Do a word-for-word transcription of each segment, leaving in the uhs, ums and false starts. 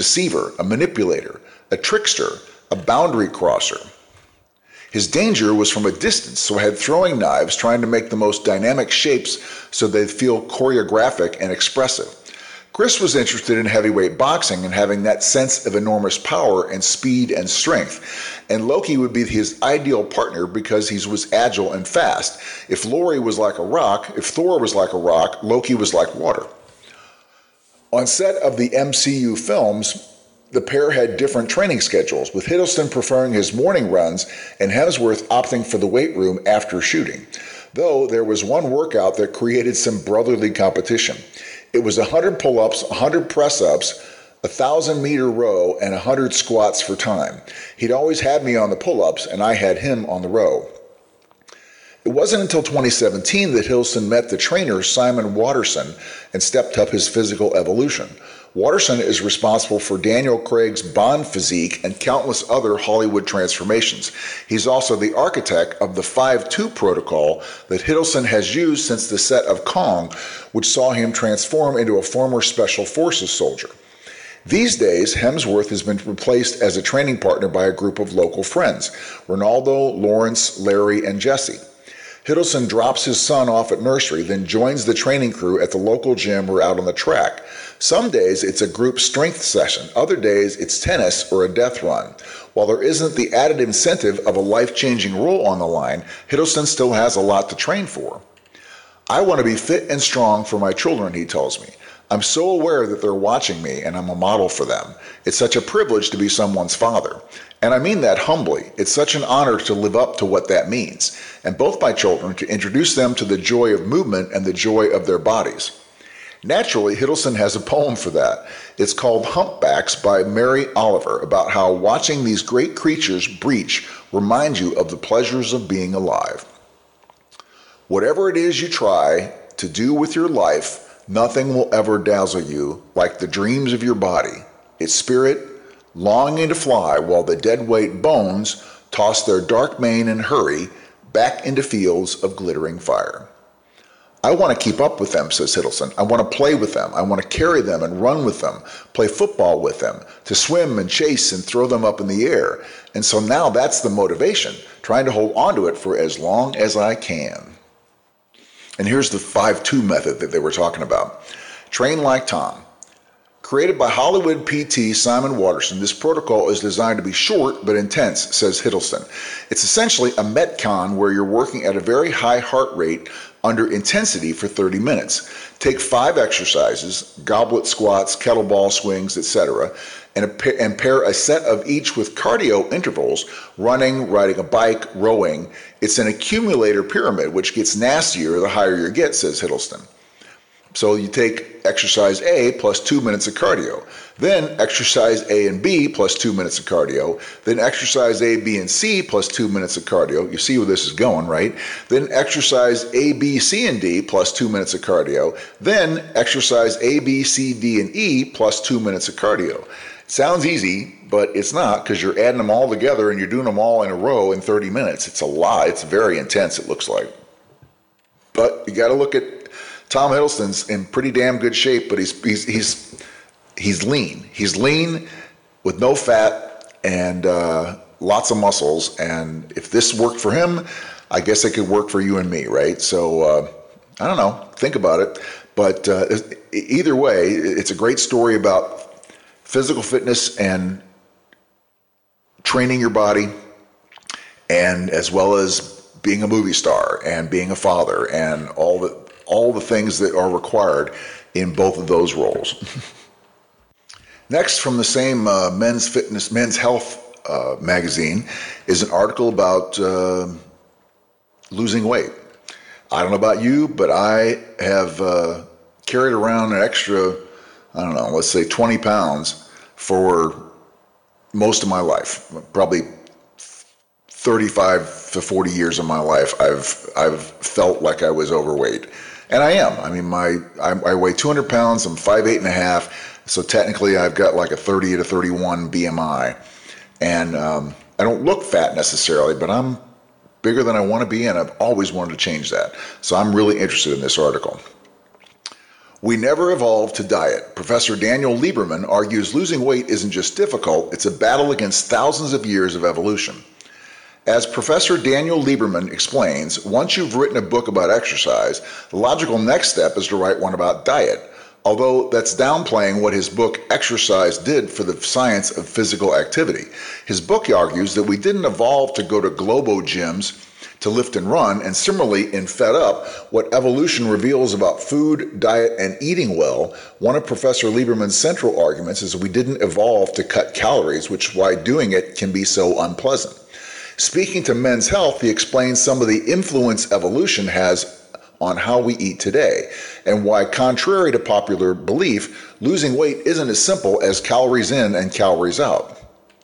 deceiver, a manipulator, a trickster, a boundary crosser. His danger was from a distance, so I had throwing knives trying to make the most dynamic shapes so they'd feel choreographic and expressive. Chris was interested in heavyweight boxing and having that sense of enormous power and speed and strength. And Loki would be his ideal partner because he was agile and fast. If Laurie was like a rock, if Thor was like a rock, Loki was like water. On set of the M C U films, the pair had different training schedules, with Hiddleston preferring his morning runs and Hemsworth opting for the weight room after shooting. Though there was one workout that created some brotherly competition. It was one hundred pull-ups, one hundred press-ups, a one thousand meter row, and one hundred squats for time. He'd always had me on the pull-ups, and I had him on the row. It wasn't until twenty seventeen that Hiddleston met the trainer Simon Watterson and stepped up his physical evolution. Watterson is responsible for Daniel Craig's Bond physique and countless other Hollywood transformations. He's also the architect of the five two protocol that Hiddleston has used since the set of Kong, which saw him transform into a former Special Forces soldier. These days, Hemsworth has been replaced as a training partner by a group of local friends, Ronaldo, Lawrence, Larry, and Jesse. Hiddleston drops his son off at nursery, then joins the training crew at the local gym or out on the track. Some days it's a group strength session, other days it's tennis or a death run. While there isn't the added incentive of a life-changing role on the line, Hiddleston still has a lot to train for. I want to be fit and strong for my children, he tells me. I'm so aware that they're watching me and I'm a model for them. It's such a privilege to be someone's father. And I mean that humbly. It's such an honor to live up to what that means. And both my children to introduce them to the joy of movement and the joy of their bodies. Naturally, Hiddleston has a poem for that. It's called Humpbacks by Mary Oliver, about how watching these great creatures breach reminds you of the pleasures of being alive. Whatever it is you try to do with your life, nothing will ever dazzle you like the dreams of your body, its spirit, longing to fly while the dead-weight bones toss their dark mane and hurry back into fields of glittering fire. I want to keep up with them, says Hiddleston. I want to play with them. I want to carry them and run with them, play football with them, to swim and chase and throw them up in the air. And so now that's the motivation, trying to hold on to it for as long as I can. And here's the five two method that they were talking about. Train like Tom. Created by Hollywood P T Simon Watterson, this protocol is designed to be short but intense, says Hiddleston. It's essentially a Metcon where you're working at a very high heart rate under intensity for thirty minutes. Take five exercises, goblet squats, kettlebell swings, et cetera, and, a, and pair a set of each with cardio intervals, running, riding a bike, rowing. It's an accumulator pyramid, which gets nastier the higher you get, says Hiddleston. So you take exercise A plus two minutes of cardio, then exercise A and B plus two minutes of cardio, then exercise A, B, and C plus two minutes of cardio. You see where this is going, right? Then exercise A, B, C, and D plus two minutes of cardio, then exercise A, B, C, D, and E plus two minutes of cardio. Sounds easy, but it's not, because you're adding them all together and you're doing them all in a row in thirty minutes. It's a lot. It's very intense, it looks like. But you got to look at Tom Hiddleston's in pretty damn good shape, but he's he's he's he's lean. He's lean with no fat and uh, lots of muscles. And if this worked for him, I guess it could work for you and me, right? So uh, I don't know. Think about it. But uh, either way, it's a great story about physical fitness and training your body, and as well as being a movie star and being a father and all the all the things that are required in both of those roles. Next, from the same uh, Men's Fitness, Men's Health uh, magazine, is an article about uh, losing weight. I don't know about you, but I have uh, carried around an extra, I don't know, let's say twenty pounds for most of my life. Probably thirty-five to forty years of my life, I've I've felt like I was overweight. And I am. I mean, my I, I weigh two hundred pounds. I'm five eight and a half. So technically, I've got like a thirty to thirty-one B M I. And um, I don't look fat necessarily, but I'm bigger than I want to be, and I've always wanted to change that. So I'm really interested in this article. We never evolved to diet. Professor Daniel Lieberman argues losing weight isn't just difficult, it's a battle against thousands of years of evolution. As Professor Daniel Lieberman explains, once you've written a book about exercise, the logical next step is to write one about diet. Although that's downplaying what his book Exercise did for the science of physical activity. His book argues that we didn't evolve to go to Globo gyms to lift and run, and similarly in Fed Up, what evolution reveals about food, diet, and eating well, one of Professor Lieberman's central arguments is that we didn't evolve to cut calories, which is why doing it can be so unpleasant. Speaking to Men's Health, he explains some of the influence evolution has on how we eat today, and why, contrary to popular belief, losing weight isn't as simple as calories in and calories out.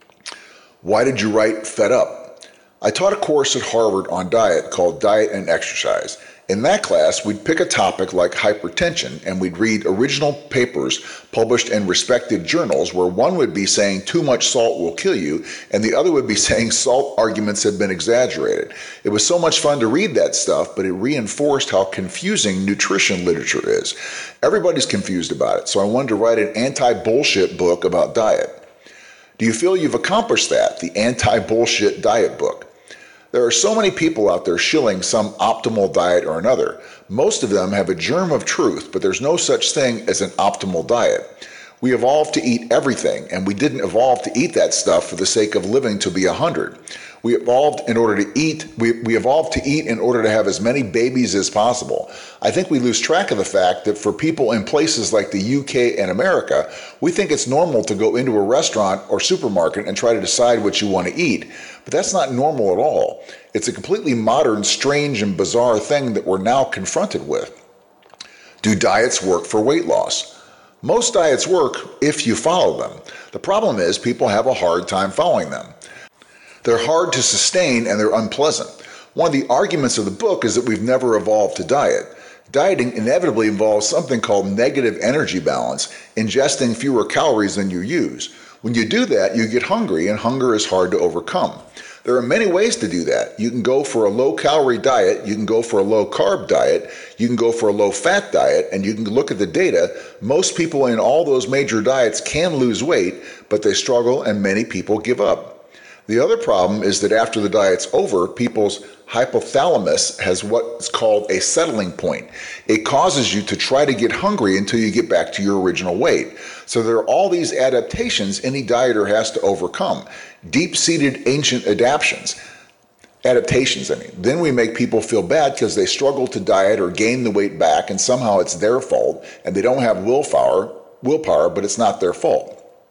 Why did you write Fed Up? I taught a course at Harvard on diet called Diet and Exercise. In that class, we'd pick a topic like hypertension, and we'd read original papers published in respected journals where one would be saying too much salt will kill you, and the other would be saying salt arguments have been exaggerated. It was so much fun to read that stuff, but it reinforced how confusing nutrition literature is. Everybody's confused about it, so I wanted to write an anti-bullshit book about diet. Do you feel you've accomplished that, the anti-bullshit diet book? There are so many people out there shilling some optimal diet or another. Most of them have a germ of truth, but there's no such thing as an optimal diet. We evolved to eat everything, and we didn't evolve to eat that stuff for the sake of living to be a hundred. We evolved in order to eat, we, we evolved to eat in order to have as many babies as possible. I think we lose track of the fact that for people in places like the U K and America, we think it's normal to go into a restaurant or supermarket and try to decide what you want to eat. But that's not normal at all. It's a completely modern, strange, and bizarre thing that we're now confronted with. Do diets work for weight loss? Most diets work if you follow them. The problem is people have a hard time following them. They're hard to sustain and they're unpleasant. One of the arguments of the book is that we've never evolved to diet. Dieting inevitably involves something called negative energy balance, ingesting fewer calories than you use. When you do that, you get hungry, and hunger is hard to overcome. There are many ways to do that. You can go for a low-calorie diet, you can go for a low-carb diet, you can go for a low-fat diet, and you can look at the data. Most people in all those major diets can lose weight, but they struggle and many people give up. The other problem is that after the diet's over, people's hypothalamus has what's called a settling point. It causes you to try to get hungry until you get back to your original weight. So there are all these adaptations any dieter has to overcome. Deep-seated ancient adaptations. Adaptations, I mean. Then we make people feel bad because they struggle to diet or gain the weight back, and somehow it's their fault, and they don't have willpower, willpower, but it's not their fault.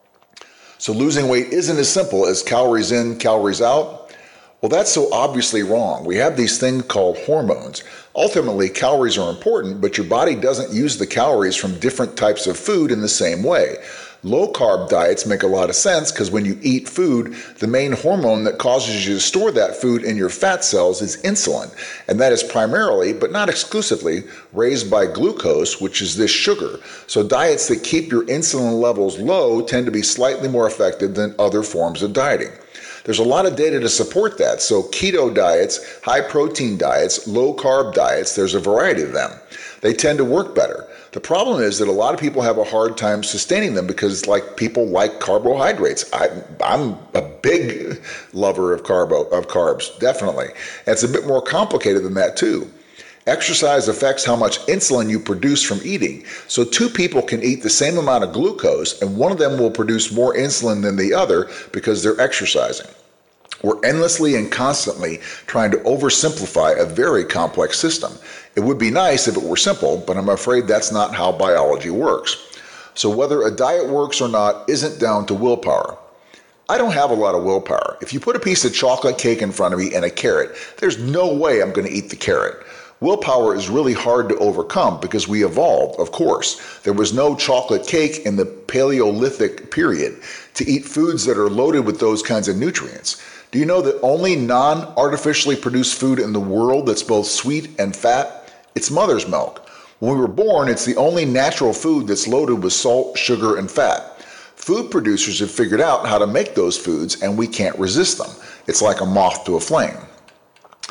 So losing weight isn't as simple as calories in, calories out. Well, that's so obviously wrong. We have these things called hormones. Ultimately, calories are important, but your body doesn't use the calories from different types of food in the same way. Low-carb diets make a lot of sense because when you eat food, the main hormone that causes you to store that food in your fat cells is insulin, and that is primarily, but not exclusively, raised by glucose, which is this sugar. So diets that keep your insulin levels low tend to be slightly more effective than other forms of dieting. There's a lot of data to support that, so keto diets, high-protein diets, low-carb diets, there's a variety of them. They tend to work better. The problem is that a lot of people have a hard time sustaining them because, like, people like carbohydrates. I, I'm a big lover of carbo of carbs, definitely. And it's a bit more complicated than that too. Exercise affects how much insulin you produce from eating. So two people can eat the same amount of glucose, and one of them will produce more insulin than the other because they're exercising. We're endlessly and constantly trying to oversimplify a very complex system. It would be nice if it were simple, but I'm afraid that's not how biology works. So whether a diet works or not isn't down to willpower. I don't have a lot of willpower. If you put a piece of chocolate cake in front of me and a carrot, there's no way I'm going to eat the carrot. Willpower is really hard to overcome because we evolved, of course. There was no chocolate cake in the Paleolithic period to eat foods that are loaded with those kinds of nutrients. Do you know that only non-artificially produced food in the world that's both sweet and fat? It's mother's milk. When we were born, it's the only natural food that's loaded with salt, sugar, and fat. Food producers have figured out how to make those foods, and we can't resist them. It's like a moth to a flame.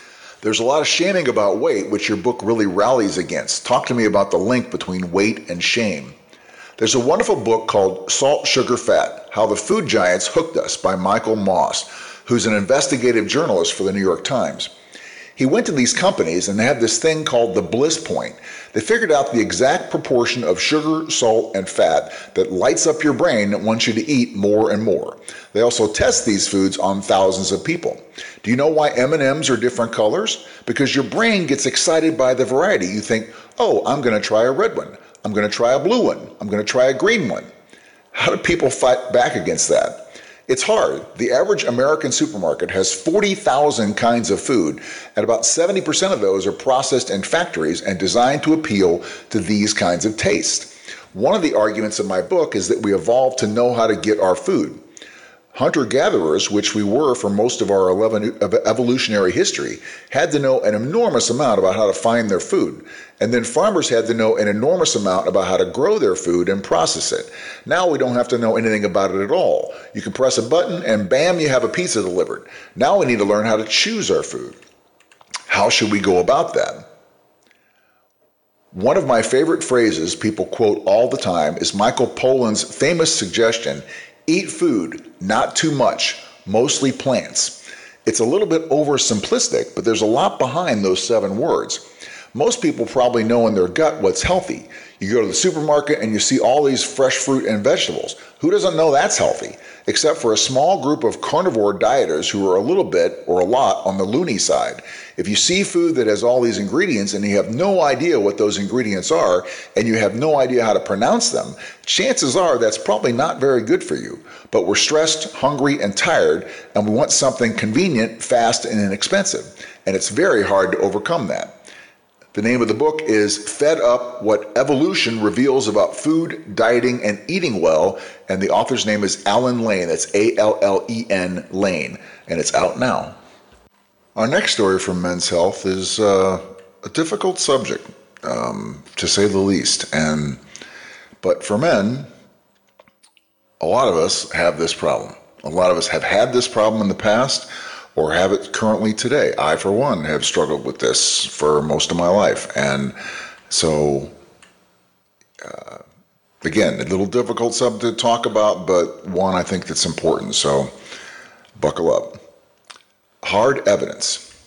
There's a lot of shaming about weight, which your book really rallies against. Talk to me about the link between weight and shame. There's a wonderful book called Salt, Sugar, Fat: How the Food Giants Hooked Us by Michael Moss, who's an investigative journalist for the New York Times. He went to these companies and they had this thing called the bliss point. They figured out the exact proportion of sugar, salt, and fat that lights up your brain and wants you to eat more and more. They also test these foods on thousands of people. Do you know why M and M's are different colors? Because your brain gets excited by the variety. You think, oh, I'm going to try a red one. I'm going to try a blue one. I'm going to try a green one. How do people fight back against that? It's hard. The average American supermarket has forty thousand kinds of food, and about seventy percent of those are processed in factories and designed to appeal to these kinds of tastes. One of the arguments in my book is that we evolved to know how to get our food. Hunter-gatherers, which we were for most of our evolutionary history, had to know an enormous amount about how to find their food. And then farmers had to know an enormous amount about how to grow their food and process it. Now we don't have to know anything about it at all. You can press a button and bam, you have a pizza delivered. Now we need to learn how to choose our food. How should we go about that? One of my favorite phrases people quote all the time is Michael Pollan's famous suggestion: eat food, not too much, mostly plants. It's a little bit oversimplistic, but there's a lot behind those seven words. Most people probably know in their gut what's healthy. You go to the supermarket and you see all these fresh fruit and vegetables. Who doesn't know that's healthy? Except for a small group of carnivore dieters who are a little bit or a lot on the loony side. If you see food that has all these ingredients and you have no idea what those ingredients are and you have no idea how to pronounce them, chances are that's probably not very good for you. But we're stressed, hungry, and tired, and we want something convenient, fast, and inexpensive. And it's very hard to overcome that. The name of the book is Fed Up: What Evolution Reveals About Food, Dieting, and Eating Well, and the author's name is Allen Lane. That's A L L E N Lane, and it's out now. Our next story from Men's Health is uh, a difficult subject, um, to say the least. And but for men, a lot of us have this problem. A lot of us have had this problem in the past, or have it currently today. I, for one, have struggled with this for most of my life. And so, uh, again, a little difficult subject to talk about, but one I think that's important. So, buckle up. Hard evidence.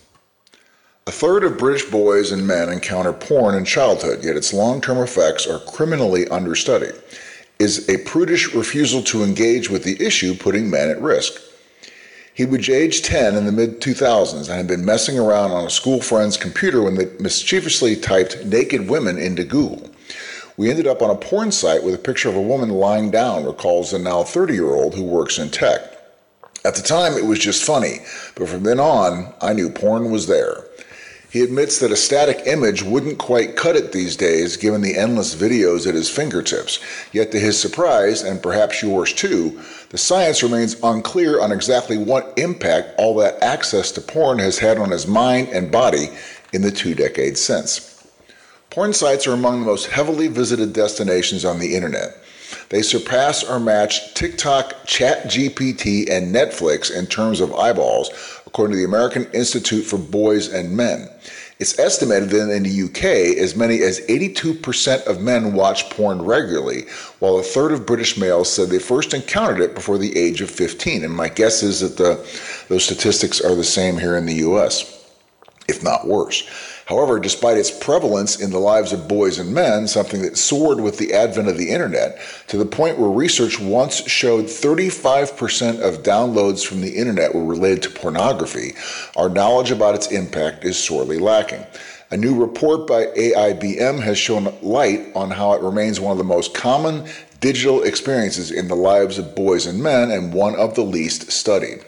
A third of British boys and men encounter porn in childhood, yet its long-term effects are criminally understudied. Is a prudish refusal to engage with the issue putting men at risk? He was age ten in the mid two thousands and had been messing around on a school friend's computer when they mischievously typed naked women into Google. We ended up on a porn site with a picture of a woman lying down, recalls the now thirty-year-old who works in tech. At the time, it was just funny, but from then on, I knew porn was there. He admits that a static image wouldn't quite cut it these days given the endless videos at his fingertips. Yet to his surprise, and perhaps yours too, the science remains unclear on exactly what impact all that access to porn has had on his mind and body in the two decades since. Porn sites are among the most heavily visited destinations on the internet. They surpass or match TikTok, ChatGPT, and Netflix in terms of eyeballs, according to the American Institute for Boys and Men. It's estimated that in the U K, as many as eighty-two percent of men watch porn regularly, while a third of British males said they first encountered it before the age of fifteen. And my guess is that the, those statistics are the same here in the U S, if not worse. However, despite its prevalence in the lives of boys and men, something that soared with the advent of the internet, to the point where research once showed thirty-five percent of downloads from the internet were related to pornography, our knowledge about its impact is sorely lacking. A new report by A I B M has shown light on how it remains one of the most common digital experiences in the lives of boys and men, and one of the least studied.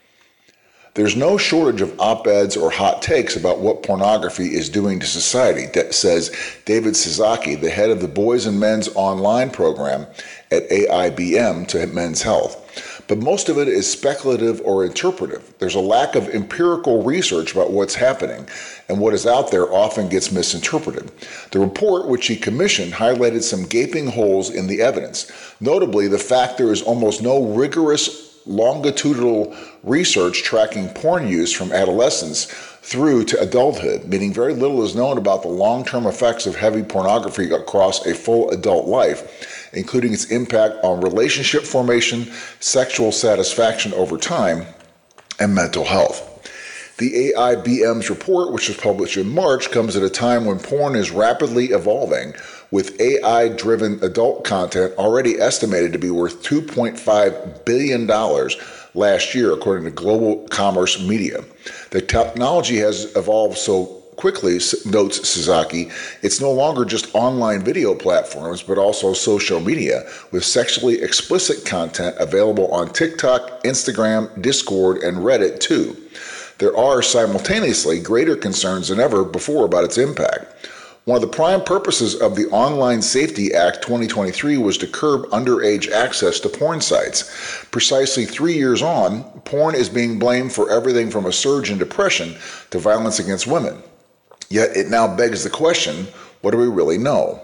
There's no shortage of op-eds or hot takes about what pornography is doing to society, says David Sasaki, the head of the Boys and Men's Online program at A I B M to Men's Health. But most of it is speculative or interpretive. There's a lack of empirical research about what's happening, and what is out there often gets misinterpreted. The report, which he commissioned, highlighted some gaping holes in the evidence, notably the fact there is almost no rigorous longitudinal research tracking porn use from adolescence through to adulthood, meaning very little is known about the long-term effects of heavy pornography across a full adult life, including its impact on relationship formation, sexual satisfaction over time, and mental health. The A I B M's report, which was published in March, comes at a time when porn is rapidly evolving, with A I-driven adult content already estimated to be worth two point five billion dollars last year, according to Global Commerce Media. The technology has evolved so quickly, notes Sasaki, it's no longer just online video platforms, but also social media, with sexually explicit content available on TikTok, Instagram, Discord, and Reddit too. There are simultaneously greater concerns than ever before about its impact. One of the prime purposes of the Online Safety Act twenty twenty-three was to curb underage access to porn sites. Precisely three years on, porn is being blamed for everything from a surge in depression to violence against women. Yet it now begs the question, what do we really know?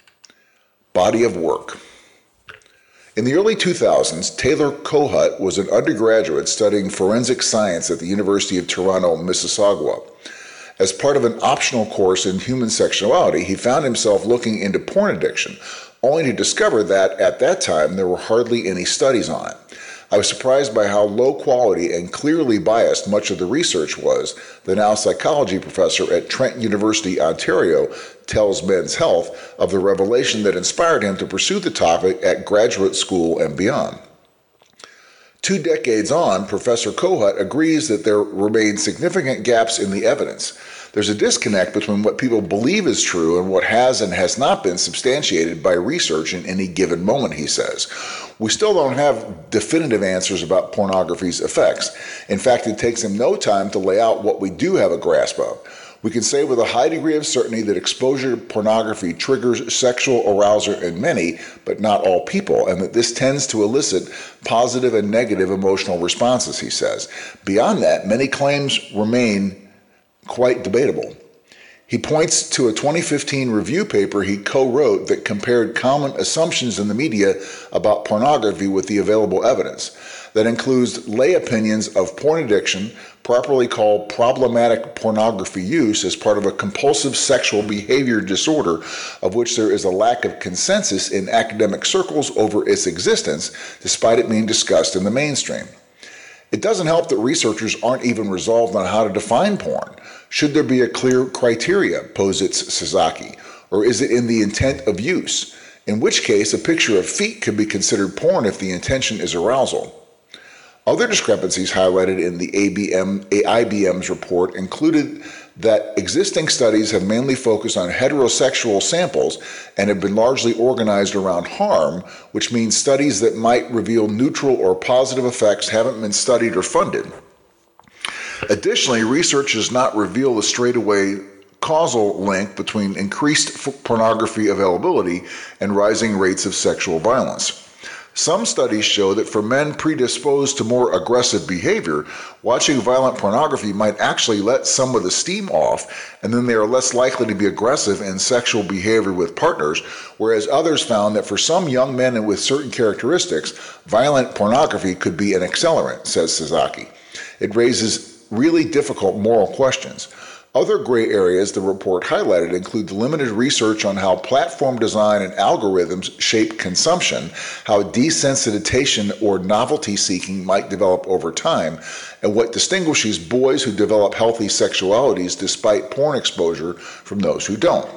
Body of work. In the early two thousands, Taylor Kohut was an undergraduate studying forensic science at the University of Toronto, Mississauga. As part of an optional course in human sexuality, he found himself looking into porn addiction, only to discover that at that time there were hardly any studies on it. I was surprised by how low quality and clearly biased much of the research was, the now psychology professor at Trent University, Ontario, tells Men's Health of the revelation that inspired him to pursue the topic at graduate school and beyond. Two decades on, Professor Kohut agrees that there remain significant gaps in the evidence. There's a disconnect between what people believe is true and what has and has not been substantiated by research in any given moment, he says. We still don't have definitive answers about pornography's effects. In fact, it takes him no time to lay out what we do have a grasp of. We can say with a high degree of certainty that exposure to pornography triggers sexual arousal in many, but not all people, and that this tends to elicit positive and negative emotional responses, he says. Beyond that, many claims remain quite debatable. He points to a twenty fifteen review paper he co-wrote that compared common assumptions in the media about pornography with the available evidence. That includes lay opinions of porn addiction, properly called problematic pornography use, as part of a compulsive sexual behavior disorder of which there is a lack of consensus in academic circles over its existence, despite it being discussed in the mainstream. It doesn't help that researchers aren't even resolved on how to define porn. Should there be a clear criteria, posits Sasaki, or is it in the intent of use? In which case, a picture of feet could be considered porn if the intention is arousal. Other discrepancies highlighted in the A B M, A I B M's report included that existing studies have mainly focused on heterosexual samples and have been largely organized around harm, which means studies that might reveal neutral or positive effects haven't been studied or funded. Additionally, research does not reveal the straightaway causal link between increased pornography availability and rising rates of sexual violence. Some studies show that for men predisposed to more aggressive behavior, watching violent pornography might actually let some of the steam off, and then they are less likely to be aggressive in sexual behavior with partners, whereas others found that for some young men and with certain characteristics, violent pornography could be an accelerant, says Sasaki. It raises really difficult moral questions. Other gray areas the report highlighted include the limited research on how platform design and algorithms shape consumption, how desensitization or novelty seeking might develop over time, and what distinguishes boys who develop healthy sexualities despite porn exposure from those who don't.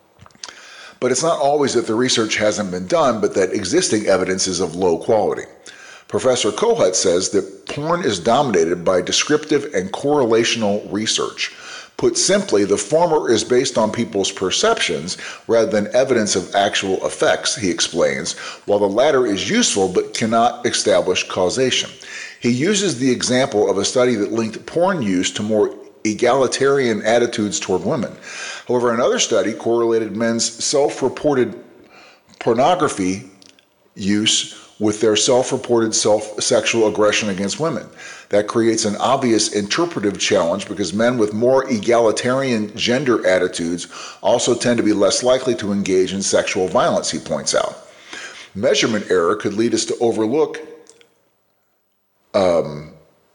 But it's not always that the research hasn't been done, but that existing evidence is of low quality. Professor Kohut says that porn is dominated by descriptive and correlational research. Put simply, the former is based on people's perceptions rather than evidence of actual effects, he explains, while the latter is useful but cannot establish causation. He uses the example of a study that linked porn use to more egalitarian attitudes toward women. However, another study correlated men's self-reported pornography use with their self-reported self-sexual aggression against women. That creates an obvious interpretive challenge because men with more egalitarian gender attitudes also tend to be less likely to engage in sexual violence, he points out. Measurement error could lead us to overlook um,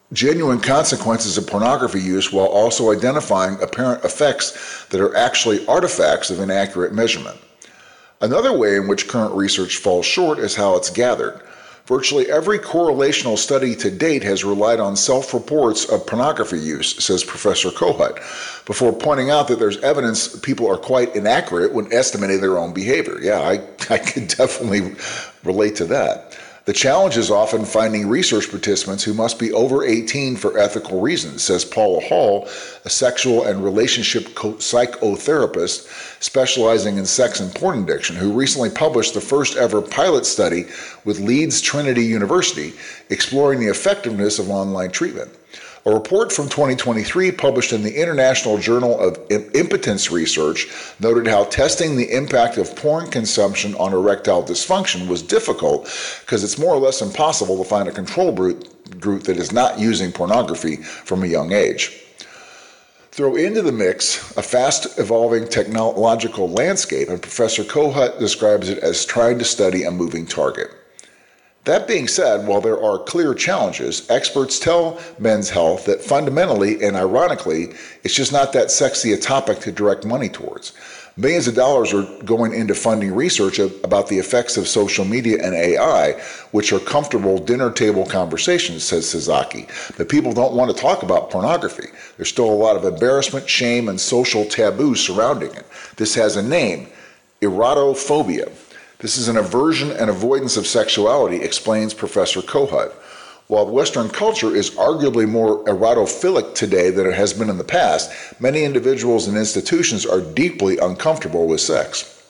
genuine consequences of pornography use while also identifying apparent effects that are actually artifacts of inaccurate measurement. Another way in which current research falls short is how it's gathered. Virtually every correlational study to date has relied on self-reports of pornography use, says Professor Kohut, before pointing out that there's evidence people are quite inaccurate when estimating their own behavior. Yeah, I, I could definitely relate to that. The challenge is often finding research participants who must be over eighteen for ethical reasons, says Paula Hall, a sexual and relationship psychotherapist specializing in sex and porn addiction, who recently published the first ever pilot study with Leeds Trinity University exploring the effectiveness of online treatment. A report from twenty twenty-three published in the International Journal of Impotence Research noted how testing the impact of porn consumption on erectile dysfunction was difficult because it's more or less impossible to find a control group that is not using pornography from a young age. Throw into the mix a fast-evolving technological landscape, and Professor Kohut describes it as trying to study a moving target. That being said, while there are clear challenges, experts tell Men's Health that fundamentally and ironically, it's just not that sexy a topic to direct money towards. Millions of dollars are going into funding research about the effects of social media and A I, which are comfortable dinner table conversations, says Sasaki. But people don't want to talk about pornography. There's still a lot of embarrassment, shame, and social taboo surrounding it. This has a name, erotophobia. This is an aversion and avoidance of sexuality, explains Professor Kohut. While Western culture is arguably more erotophilic today than it has been in the past, many individuals and institutions are deeply uncomfortable with sex.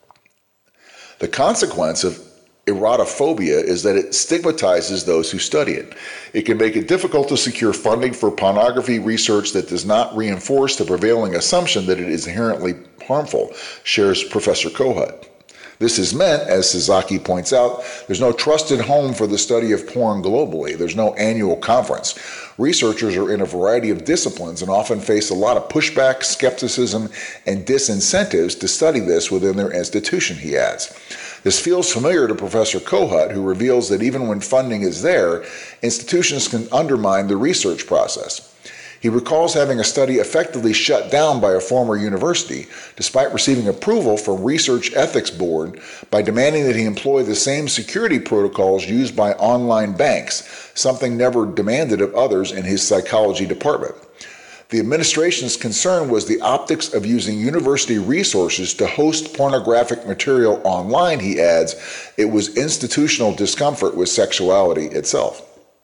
The consequence of erotophobia is that it stigmatizes those who study it. It can make it difficult to secure funding for pornography research that does not reinforce the prevailing assumption that it is inherently harmful, shares Professor Kohut. This is meant, as Sasaki points out, there's no trusted home for the study of porn globally. There's no annual conference. Researchers are in a variety of disciplines and often face a lot of pushback, skepticism, and disincentives to study this within their institution, he adds. This feels familiar to Professor Kohut, who reveals that even when funding is there, institutions can undermine the research process. He recalls having a study effectively shut down by a former university, despite receiving approval from Research Ethics Board by demanding that he employ the same security protocols used by online banks, something never demanded of others in his psychology department. The administration's concern was the optics of using university resources to host pornographic material online, he adds. It was institutional discomfort with sexuality itself.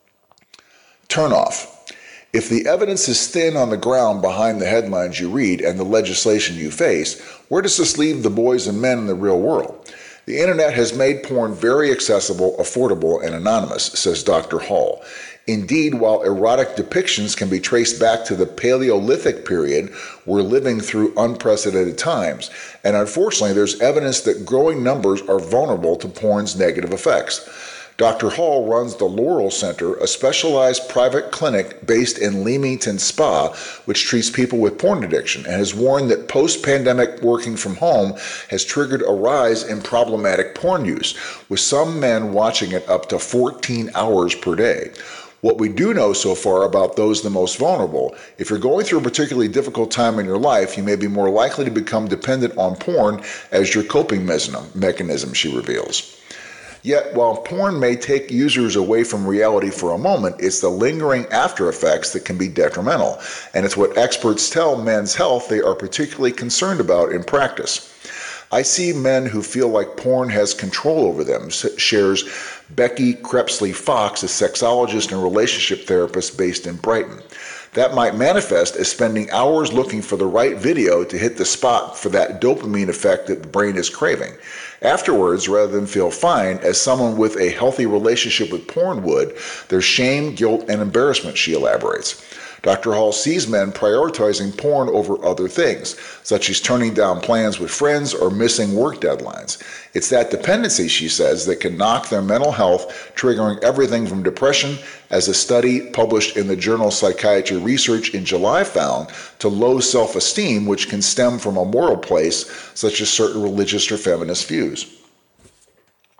Turnoff. If the evidence is thin on the ground behind the headlines you read and the legislation you face, where does this leave the boys and men in the real world? The internet has made porn very accessible, affordable, and anonymous, says Doctor Hall. Indeed, while erotic depictions can be traced back to the Paleolithic period, we're living through unprecedented times. And unfortunately, there's evidence that growing numbers are vulnerable to porn's negative effects. Doctor Hall runs the Laurel Center, a specialized private clinic based in Leamington Spa, which treats people with porn addiction, and has warned that post-pandemic working from home has triggered a rise in problematic porn use, with some men watching it up to fourteen hours per day. What we do know so far about those the most vulnerable, if you're going through a particularly difficult time in your life, you may be more likely to become dependent on porn as your coping mechanism, she reveals. Yet, while porn may take users away from reality for a moment, it's the lingering after effects that can be detrimental, and it's what experts tell Men's Health they are particularly concerned about in practice. I see men who feel like porn has control over them, shares Becky Crepsley Fox, a sexologist and relationship therapist based in Brighton. That might manifest as spending hours looking for the right video to hit the spot for that dopamine effect that the brain is craving. Afterwards, rather than feel fine, as someone with a healthy relationship with porn would, there's shame, guilt, and embarrassment, she elaborates. Doctor Hall sees men prioritizing porn over other things, such as turning down plans with friends or missing work deadlines. It's that dependency, she says, that can knock their mental health, triggering everything from depression, as a study published in the journal Psychiatry Research in July found, to low self-esteem, which can stem from a moral place, such as certain religious or feminist views.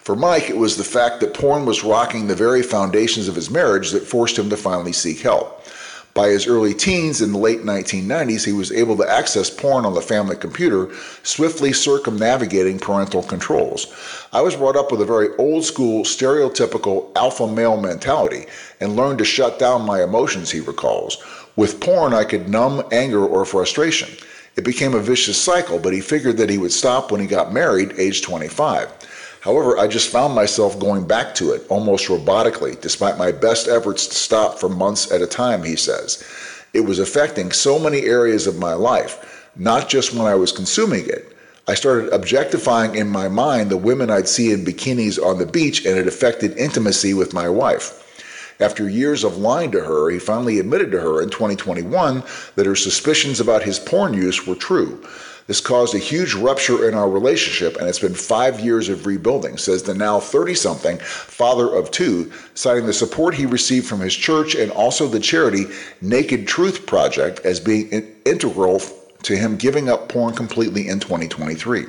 For Mike, it was the fact that porn was rocking the very foundations of his marriage that forced him to finally seek help. By his early teens in the late nineteen nineties, he was able to access porn on the family computer, swiftly circumnavigating parental controls. I was brought up with a very old-school, stereotypical alpha male mentality and learned to shut down my emotions, he recalls. With porn, I could numb anger or frustration. It became a vicious cycle, but he figured that he would stop when he got married, age twenty-five. However, I just found myself going back to it, almost robotically, despite my best efforts to stop for months at a time, he says. It was affecting so many areas of my life, not just when I was consuming it. I started objectifying in my mind the women I'd see in bikinis on the beach, and it affected intimacy with my wife. After years of lying to her, he finally admitted to her in twenty twenty-one that her suspicions about his porn use were true. This caused a huge rupture in our relationship, and it's been five years of rebuilding, says the now thirty-something father of two, citing the support he received from his church and also the charity Naked Truth Project as being integral to him giving up porn completely in twenty twenty-three.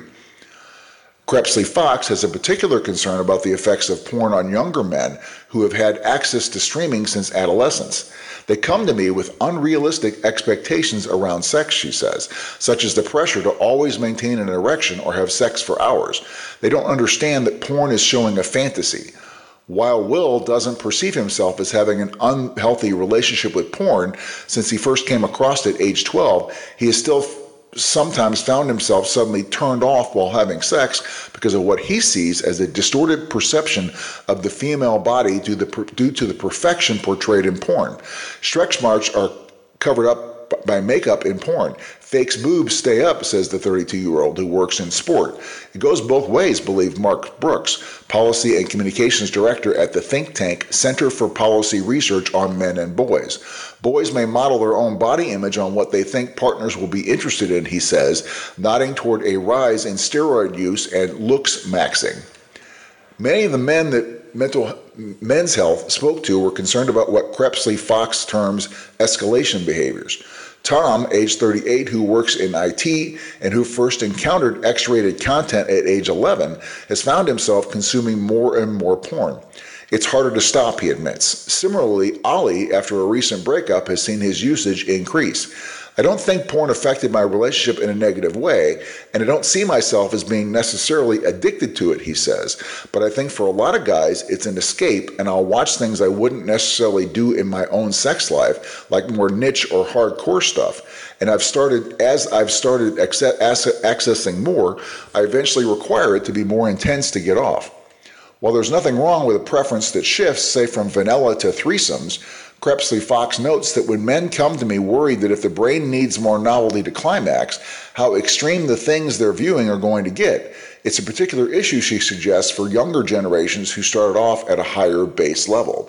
Crepsley Fox has a particular concern about the effects of porn on younger men who have had access to streaming since adolescence. They come to me with unrealistic expectations around sex, she says, such as the pressure to always maintain an erection or have sex for hours. They don't understand that porn is showing a fantasy. While Will doesn't perceive himself as having an unhealthy relationship with porn since he first came across it at age twelve, he is still sometimes found himself suddenly turned off while having sex because of what he sees as a distorted perception of the female body due, the, due to the perfection portrayed in porn. Stretch marks are covered up by makeup in porn. Fakes boobs stay up, says the thirty-two-year-old who works in sport. It goes both ways, believed Mark Brooks, Policy and Communications Director at the think tank Center for Policy Research on Men and Boys. Boys may model their own body image on what they think partners will be interested in, he says, nodding toward a rise in steroid use and looks maxing. Many of the men that mental men's health spoke to were concerned about what Crepsley Fox terms escalation behaviors. Tom, age thirty-eight, who works in I T and who first encountered X-rated content at age eleven, has found himself consuming more and more porn. It's harder to stop, he admits. Similarly, Ollie, after a recent breakup, has seen his usage increase. I don't think porn affected my relationship in a negative way, and I don't see myself as being necessarily addicted to it, he says. But I think for a lot of guys, it's an escape, and I'll watch things I wouldn't necessarily do in my own sex life, like more niche or hardcore stuff. And I've started, as I've started accessing more, I eventually require it to be more intense to get off. While there's nothing wrong with a preference that shifts, say from vanilla to threesomes, Crepsley Fox notes that when men come to me worried that if the brain needs more novelty to climax, how extreme the things they're viewing are going to get. It's a particular issue, she suggests, for younger generations who started off at a higher base level.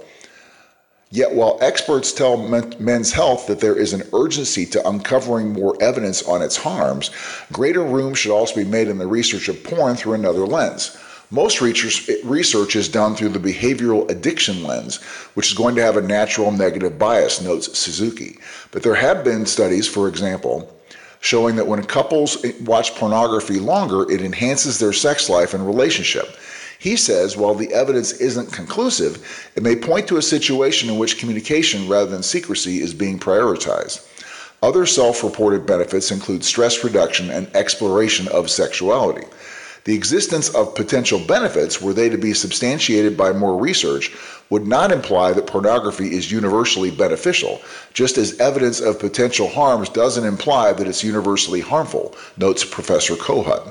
Yet while experts tell men, men's health that there is an urgency to uncovering more evidence on its harms, greater room should also be made in the research of porn through another lens. Most research is done through the behavioral addiction lens, which is going to have a natural negative bias, notes Suzuki. But there have been studies, for example, showing that when couples watch pornography longer, it enhances their sex life and relationship. He says while the evidence isn't conclusive, it may point to a situation in which communication rather than secrecy is being prioritized. Other self-reported benefits include stress reduction and exploration of sexuality. The existence of potential benefits, were they to be substantiated by more research, would not imply that pornography is universally beneficial, just as evidence of potential harms doesn't imply that it's universally harmful, notes Professor Kohut.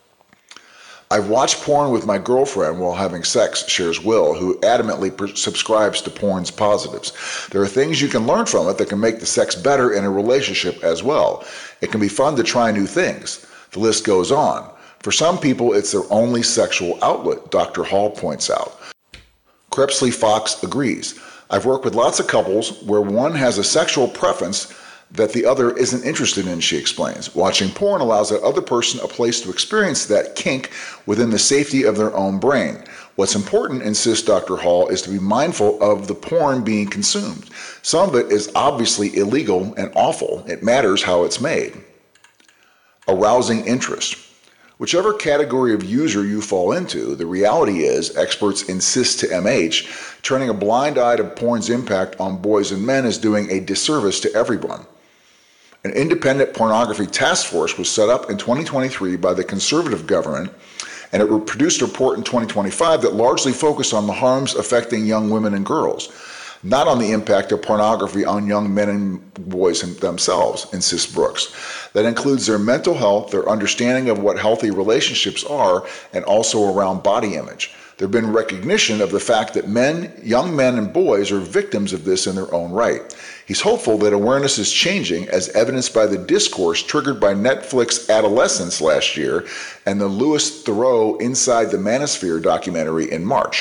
I've watched porn with my girlfriend while having sex, shares Will, who adamantly per- subscribes to porn's positives. There are things you can learn from it that can make the sex better in a relationship as well. It can be fun to try new things. The list goes on. For some people, it's their only sexual outlet, Doctor Hall points out. Crepsley Fox agrees. I've worked with lots of couples where one has a sexual preference that the other isn't interested in, she explains. Watching porn allows that other person a place to experience that kink within the safety of their own brain. What's important, insists Doctor Hall, is to be mindful of the porn being consumed. Some of it is obviously illegal and awful. It matters how it's made. Arousing interest. Whichever category of user you fall into, the reality is, experts insist to M H, turning a blind eye to porn's impact on boys and men is doing a disservice to everyone. An independent pornography task force was set up in twenty twenty-three by the conservative government, and it produced a report in twenty twenty-five that largely focused on the harms affecting young women and girls, not on the impact of pornography on young men and boys themselves, insists Brooks. That includes their mental health, their understanding of what healthy relationships are, and also around body image. There has been recognition of the fact that men, young men and boys are victims of this in their own right. He's hopeful that awareness is changing, as evidenced by the discourse triggered by Netflix Adolescence last year and the Louis Theroux Inside the Manosphere documentary in March.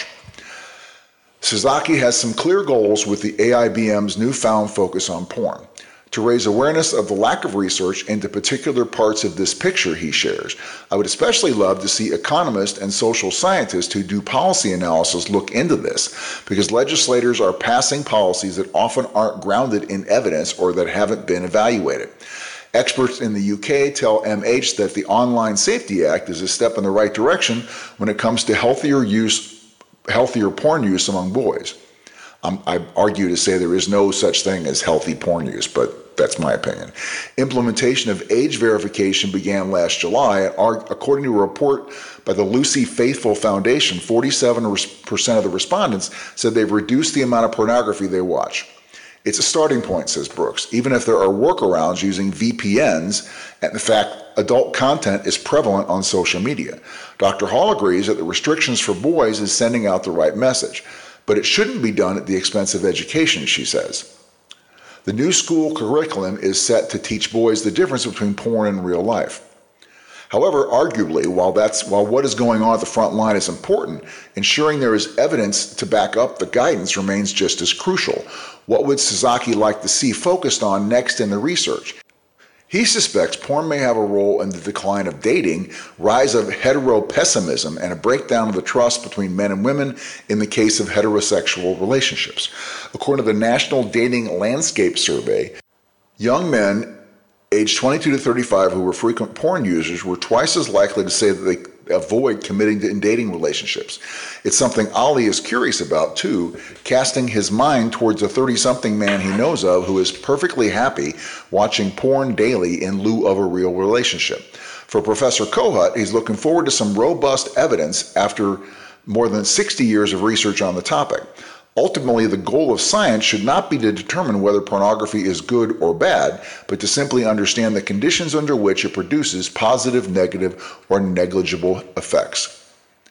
Sasaki has some clear goals with the A I B M's newfound focus on porn. To raise awareness of the lack of research into particular parts of this picture, he shares, I would especially love to see economists and social scientists who do policy analysis look into this, because legislators are passing policies that often aren't grounded in evidence or that haven't been evaluated. Experts in the U K tell M H that the Online Safety Act is a step in the right direction when it comes to healthier use healthier porn use among boys. Um, I argue to say there is no such thing as healthy porn use, but that's my opinion. Implementation of age verification began last July, and according to a report by the Lucy Faithfull Foundation, forty-seven percent of the respondents said they've reduced the amount of pornography they watch. It's a starting point, says Brooks, even if there are workarounds using V P Ns, and in fact, adult content is prevalent on social media. Doctor Hall agrees that the restrictions for boys is sending out the right message, but it shouldn't be done at the expense of education, she says. The new school curriculum is set to teach boys the difference between porn and real life. However, arguably, while that's while what is going on at the front line is important, ensuring there is evidence to back up the guidance remains just as crucial. What would Sasaki like to see focused on next in the research? He suspects porn may have a role in the decline of dating, rise of heteropessimism, and a breakdown of the trust between men and women in the case of heterosexual relationships. According to the National Dating Landscape Survey, young men aged twenty-two to thirty-five who were frequent porn users were twice as likely to say that they avoid committing to dating relationships. It's something Ali is curious about, too, casting his mind towards a thirty-something man he knows of who is perfectly happy watching porn daily in lieu of a real relationship. For Professor Kohut, he's looking forward to some robust evidence after more than sixty years of research on the topic. Ultimately, the goal of science should not be to determine whether pornography is good or bad, but to simply understand the conditions under which it produces positive, negative, or negligible effects.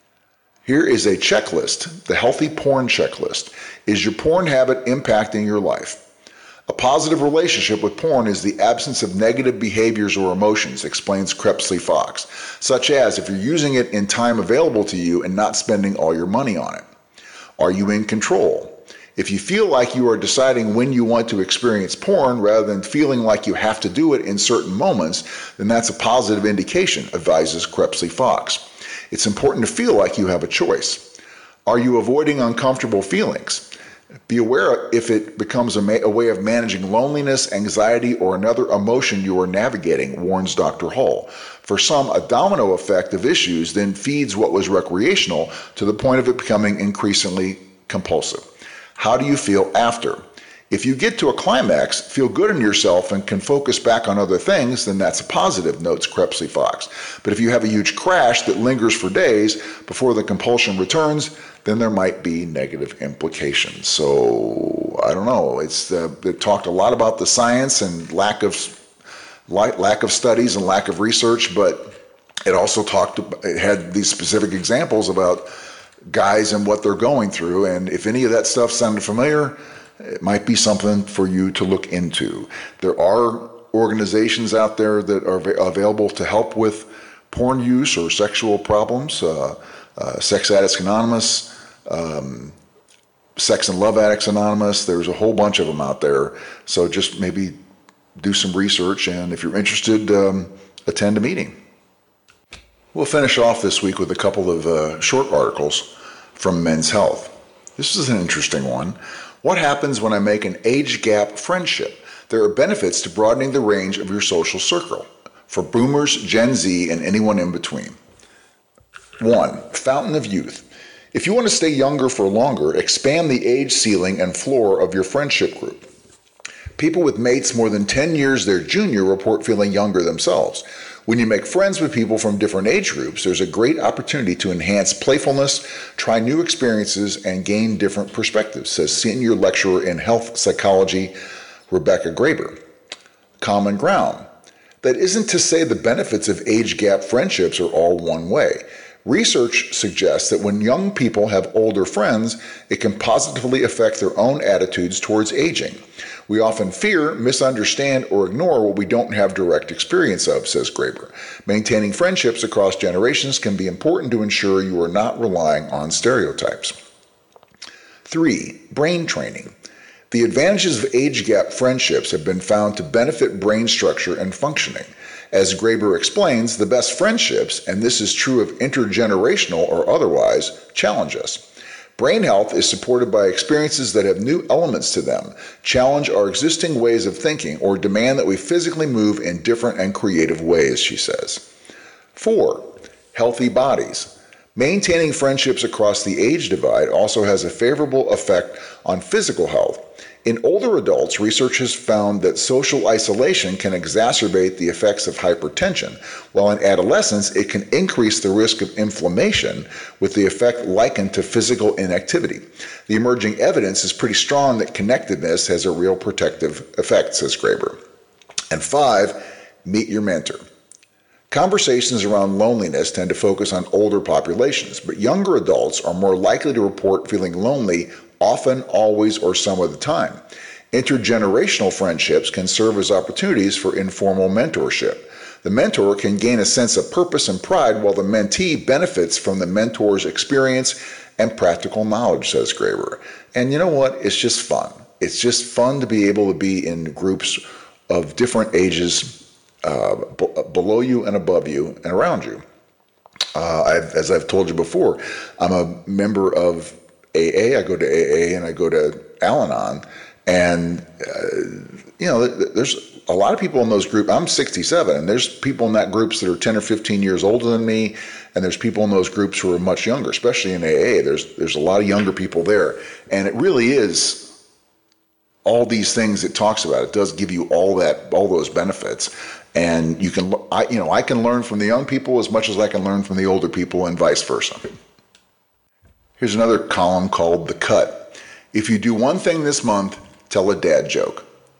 Here is a checklist, the Healthy Porn Checklist. Is your porn habit impacting your life? A positive relationship with porn is the absence of negative behaviors or emotions, explains Crepsley Fox, such as if you're using it in time available to you and not spending all your money on it. Are you in control? If you feel like you are deciding when you want to experience porn rather than feeling like you have to do it in certain moments, then that's a positive indication, advises Crepsley Fox. It's important to feel like you have a choice. Are you avoiding uncomfortable feelings? Be aware if it becomes a, ma- a way of managing loneliness, anxiety, or another emotion you are navigating, warns Doctor Hall. For some, a domino effect of issues then feeds what was recreational to the point of it becoming increasingly compulsive. How do you feel after? If you get to a climax, feel good in yourself, and can focus back on other things, then that's a positive, notes Crepsley Fox. But if you have a huge crash that lingers for days before the compulsion returns, then there might be negative implications. So, I don't know. It's uh, they talked a lot about the science and lack of lack of studies and lack of research, but it also talked, it had these specific examples about guys and what they're going through. And if any of that stuff sounded familiar, it might be something for you to look into. There are organizations out there that are available to help with porn use or sexual problems. Uh, uh, Sex Addicts Anonymous, um, Sex and Love Addicts Anonymous. There's a whole bunch of them out there. So just maybe do some research, and if you're interested, um, attend a meeting. We'll finish off this week with a couple of uh, short articles from Men's Health. This is an interesting one. What happens when I make an age gap friendship? There are benefits to broadening the range of your social circle. for boomers, Gen Z, and anyone in between. One, fountain of youth. If you want to stay younger for longer, expand the age ceiling and floor of your friendship group. People with mates more than ten years their junior report feeling younger themselves. When you make friends with people from different age groups, there's a great opportunity to enhance playfulness, try new experiences, and gain different perspectives, says senior lecturer in health psychology, Rebecca Graber. Common ground. That isn't to say the benefits of age gap friendships are all one way. Research suggests that when young people have older friends, it can positively affect their own attitudes towards aging. We often fear, misunderstand, or ignore what we don't have direct experience of, says Graber. Maintaining friendships across generations can be important to ensure you are not relying on stereotypes. Three, brain training. The advantages of age gap friendships have been found to benefit brain structure and functioning. As Graber explains, the best friendships, and this is true of intergenerational or otherwise, challenge us. Brain health is supported by experiences that have new elements to them, challenge our existing ways of thinking, or demand that we physically move in different and creative ways, she says. Four, healthy bodies. Maintaining friendships across the age divide also has a favorable effect on physical health. In older adults, research has found that social isolation can exacerbate the effects of hypertension, while in adolescents it can increase the risk of inflammation, with the effect likened to physical inactivity. The emerging evidence is pretty strong that connectedness has a real protective effect, says Graber. And five, meet your mentor. Conversations around loneliness tend to focus on older populations, but younger adults are more likely to report feeling lonely often, always, or some of the time. Intergenerational friendships can serve as opportunities for informal mentorship. The mentor can gain a sense of purpose and pride, while the mentee benefits from the mentor's experience and practical knowledge, says Graber. And you know what? It's just fun. It's just fun to be able to be in groups of different ages, uh, b- below you and above you and around you. Uh, I've, as I've told you before, I'm a member of A A. I go to A A and I go to Al-Anon, and uh, you know, there's a lot of people in those groups. I'm sixty-seven, and there's people in that groups that are ten or fifteen years older than me, and there's people in those groups who are much younger, especially in A A. There's there's a lot of younger people there, and it really is all these things it talks about. It does give you all that, all those benefits, and you can, I, you know, I can learn from the young people as much as I can learn from the older people, and vice versa. Here's another column called The Cut. If you do one thing this month, tell a dad joke.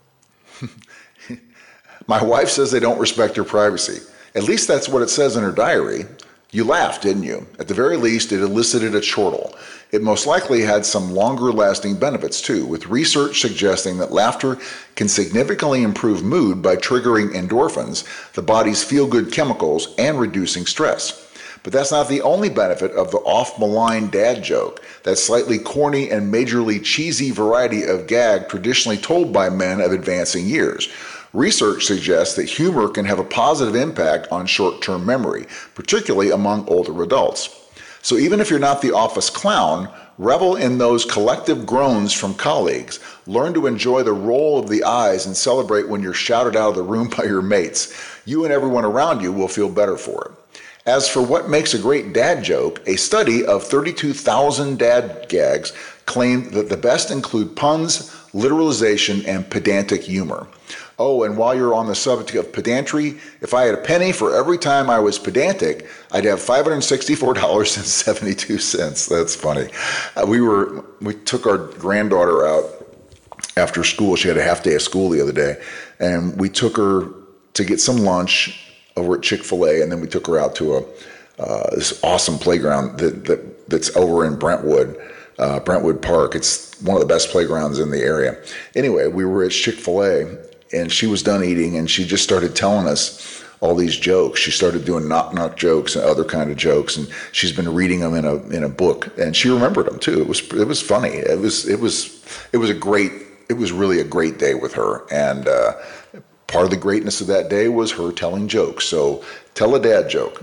My wife says they don't respect her privacy. At least that's what it says in her diary. You laughed, didn't you? At the very least, it elicited a chortle. It most likely had some longer-lasting benefits, too, with research suggesting that laughter can significantly improve mood by triggering endorphins, the body's feel-good chemicals, and reducing stress. But that's not the only benefit of the oft-maligned dad joke, that slightly corny and majorly cheesy variety of gag traditionally told by men of advancing years. Research suggests that humor can have a positive impact on short-term memory, particularly among older adults. So even if you're not the office clown, revel in those collective groans from colleagues. Learn to enjoy the roll of the eyes and celebrate when you're shouted out of the room by your mates. You and everyone around you will feel better for it. As for what makes a great dad joke, a study of thirty-two thousand dad gags claimed that the best include puns, literalization, and pedantic humor. Oh, and while you're on the subject of pedantry, if I had a penny for every time I was pedantic, I'd have five hundred sixty-four dollars and seventy-two cents. That's funny. Uh, we were we took our granddaughter out after school. She had a half day of school the other day, and we took her to get some lunch over at Chick-fil-A, and then we took her out to a uh, this awesome playground that, that that's over in Brentwood, uh, Brentwood Park. It's one of the best playgrounds in the area. Anyway, we were at Chick-fil-A, and she was done eating, and she just started telling us all these jokes. She started doing knock-knock jokes and other kind of jokes, and she's been reading them in a in a book, and she remembered them too. It was it was funny. It was it was it was a great. It was really a great day with her, and. Uh, Part of the greatness of that day was her telling jokes. So tell a dad joke.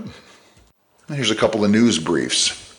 Here's a couple of news briefs.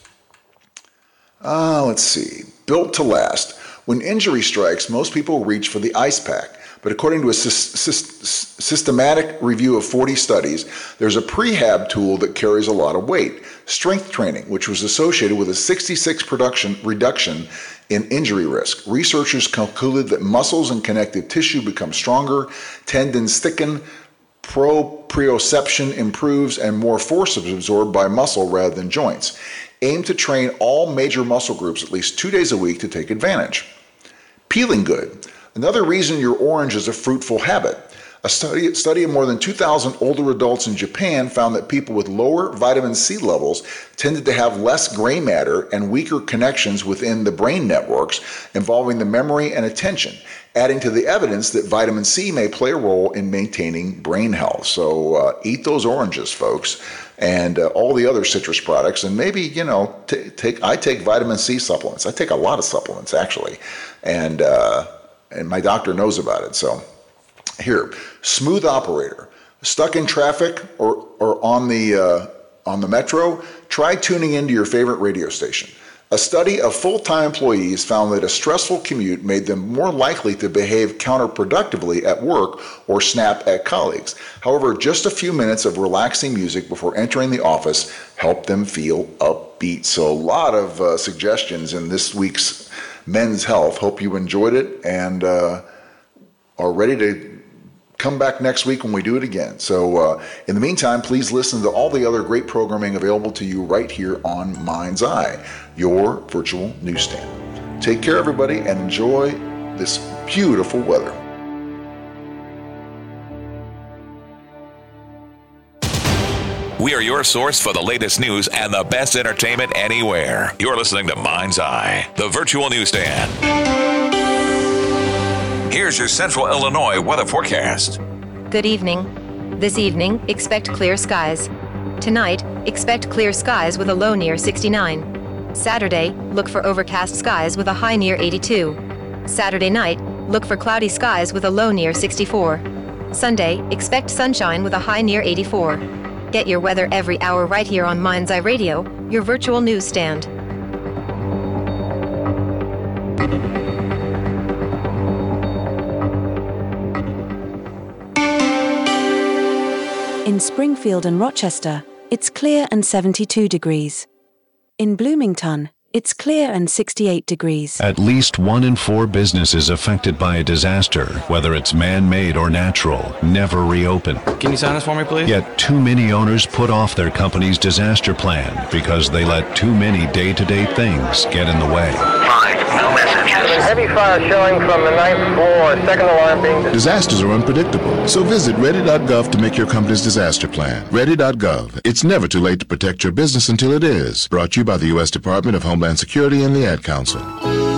Uh, let's see. Built to last. When injury strikes, most people reach for the ice pack. but according to a sy- sy- systematic review of forty studies, there's a prehab tool that carries a lot of weight, strength training, which was associated with a sixty-six production reduction in injury risk. Researchers concluded that muscles and connective tissue become stronger, tendons thicken, proprioception improves, and more force is absorbed by muscle rather than joints. Aim to train all major muscle groups at least two days a week to take advantage. Peeling good. Another reason your orange is a fruitful habit. A study, study of more than two thousand older adults in Japan found that people with lower vitamin C levels tended to have less gray matter and weaker connections within the brain networks involving the memory and attention, adding to the evidence that vitamin C may play a role in maintaining brain health. So uh, eat those oranges, folks, and uh, all the other citrus products, and maybe, you know, t- take I take vitamin C supplements. I take a lot of supplements, actually, and uh, and my doctor knows about it, so... Here, smooth operator. Stuck in traffic or, or on the uh, on the metro? Try tuning into your favorite radio station. A study of full-time employees found that a stressful commute made them more likely to behave counterproductively at work or snap at colleagues. However, just a few minutes of relaxing music before entering the office helped them feel upbeat. So a lot of uh, suggestions in this week's Men's Health. Hope you enjoyed it and uh, are ready to come back next week when we do it again. So uh, in the meantime, please listen to all the other great programming available to you right here on Mind's Eye, your virtual newsstand. Take care, everybody, and enjoy this beautiful weather. We are your source for the latest news and the best entertainment anywhere. You're listening to Mind's Eye, the virtual newsstand. Here's your Central Illinois weather forecast. Good evening. This evening, expect clear skies. Tonight, expect clear skies with a low near sixty-nine. Saturday, look for overcast skies with a high near eighty-two. Saturday night, look for cloudy skies with a low near sixty-four. Sunday, expect sunshine with a high near eighty-four. Get your weather every hour right here on Mind's Eye Radio, your virtual newsstand. In Springfield and Rochester, it's clear and seventy-two degrees. In Bloomington, it's clear and sixty-eight degrees. At least one in four businesses affected by a disaster, whether it's man-made or natural, never reopen. Can you sign this for me, please? Yet too many owners put off their company's disaster plan because they let too many day-to-day things get in the way. Five, no messages. Heavy fire showing from the ninth floor, second alarm being... Disasters are unpredictable, so visit ready dot gov to make your company's disaster plan. ready dot gov. It's never too late to protect your business until it is. Brought to you by the U S Department of Homeland Security and the Ad Council.